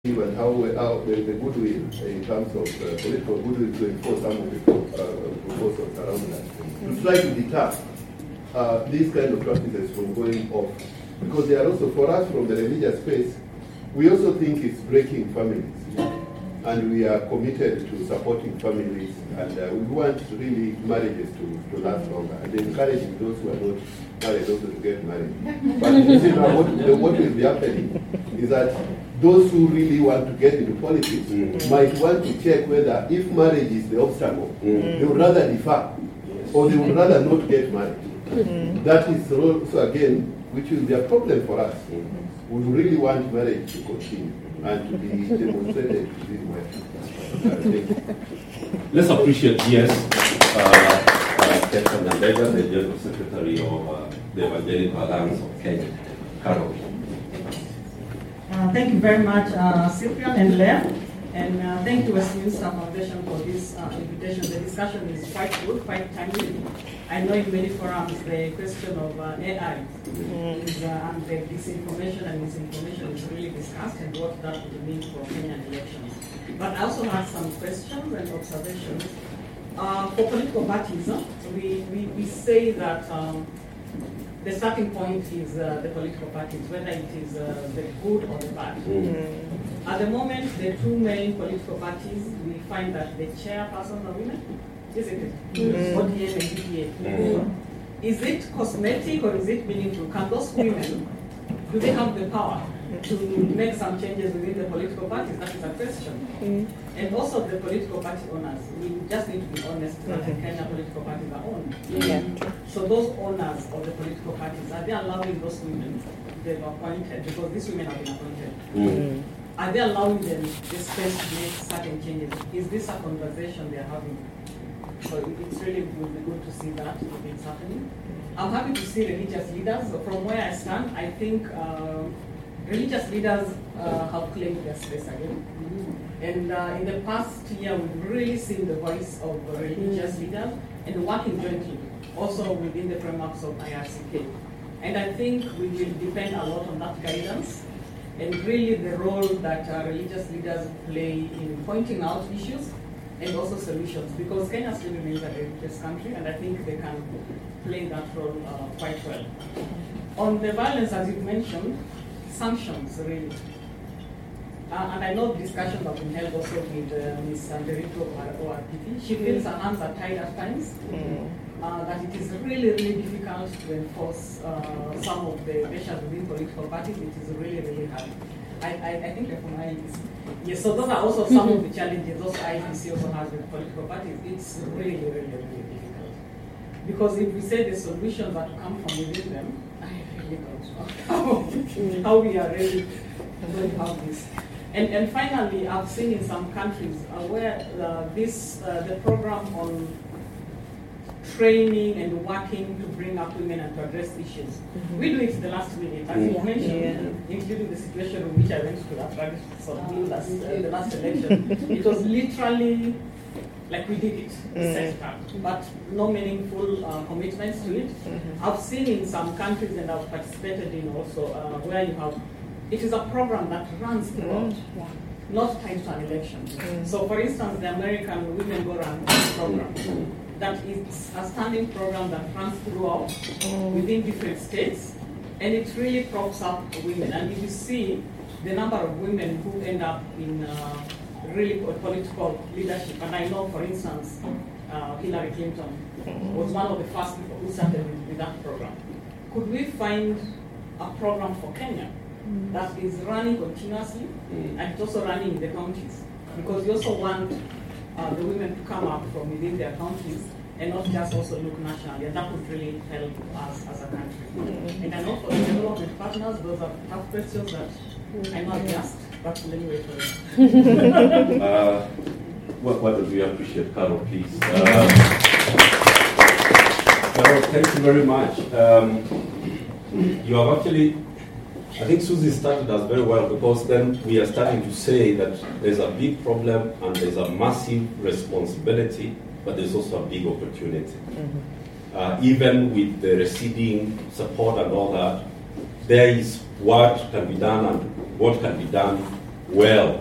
and how the goodwill in terms of political goodwill to enforce some of the proposals around that, to try to deter these kind of practices from going off. Because they are also, for us from the religious space, we also think it's breaking families. And we are committed to supporting families, and we want really marriages to last longer, and encouraging those who are not married also to get married. But you know, what will be happening is that those who really want to get into politics might want to check whether if marriage is the obstacle, they would rather defer, or they would rather not get married. That is also, again, which will be a problem for us. We really want marriage to continue and to be demonstrated to be well. Let's appreciate, yes, Captain Nandega, the General Secretary of the Evangelical Alliance of Kenya. Carol. Thank you very much, Cyprian and Leah. And thank you, Westminster Foundation, for this invitation. The discussion is quite good, quite timely. I know in many forums the question of AI is, and the disinformation and misinformation is really discussed, and what that would mean for Kenyan elections. But I also have some questions and observations. For political parties, we say that the starting point is the political parties, whether it is the good or the bad. At the moment, the two main political parties, we find that the chairpersons are women, isn't it? ODM and UDA. Is it cosmetic or is it meaningful? Can those women, do they have the power to make some changes within the political parties? That is a question. And also the political party owners. We just need to be honest that the Kenya political parties are owned. So those owners of the political parties, are they allowing those women they've appointed, because these women have been appointed, are they allowing them the space to make certain changes? Is this a conversation they're having? So it's really would be good to see that if it's happening. I'm happy to see religious leaders. From where I stand, I think religious leaders have claimed their space again. And in the past year, we've really seen the voice of religious leaders and working jointly, also within the frameworks of IRCK. And I think we will depend a lot on that guidance and really the role that religious leaders play in pointing out issues and also solutions, because Kenya still remains a religious country, and I think they can play that role quite well. On the violence, as you've mentioned, sanctions really. And I know discussions have been held also with Ms. Anderito ORPP. She feels her hands are tied at times, that it is really, really difficult to enforce some of the measures within political parties. It is really, really hard. I think they're from IEBC. Yes, so those are also some of the challenges also IEBC also has with political parties. It's really, really, really difficult. Because if we say the solutions that come from within them, I really don't know how we are really going to have this. And finally, I've seen in some countries where the program on training and working to bring up women and to address issues. We do it the last minute, as you mentioned, including the situation in which I went to the last election. It was literally like we did it, set up, but no meaningful commitments to it. I've seen in some countries, and I've participated in also, where you have, it is a program that runs throughout, not tied to an election. So for instance, the American Women Go Run program, that is a standing program that runs throughout within different states, and it really props up women. And if you see the number of women who end up in really political leadership, and I know, for instance, Hillary Clinton was one of the first people who started with that program. Could we find a program for Kenya that is running continuously and it's also running in the counties? Because we also want the women to come up from within their countries and not just also look nationally, and that would really help us as a country. And I know for the development partners, those are tough questions that I know I asked, but let me wait for it. What do we appreciate, Carol, please? Carol, thank you very much. You have actually, I think Susie started us very well, because then we are starting to say that there's a big problem and there's a massive responsibility, but there's also a big opportunity. Even with the receding support and all that, there is what can be done and what can be done well